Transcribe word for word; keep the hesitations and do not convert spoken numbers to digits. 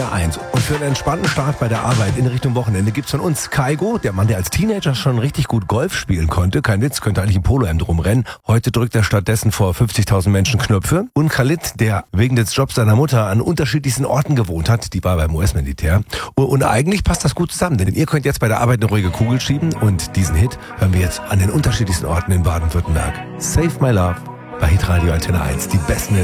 eins. Und für einen entspannten Start bei der Arbeit in Richtung Wochenende gibt's von uns Kaigo, der Mann, der als Teenager schon richtig gut Golf spielen konnte. Kein Witz, könnte eigentlich im Polohemd rumrennen. Heute drückt er stattdessen vor fünfzigtausend Menschen Knöpfe. Und Khalid, der wegen des Jobs seiner Mutter an unterschiedlichsten Orten gewohnt hat. Die war beim U S-Militär. Und eigentlich passt das gut zusammen, denn ihr könnt jetzt bei der Arbeit eine ruhige Kugel schieben. Und diesen Hit hören wir jetzt an den unterschiedlichsten Orten in Baden-Württemberg. Save My Love bei Hitradio Antenne eins. Die besten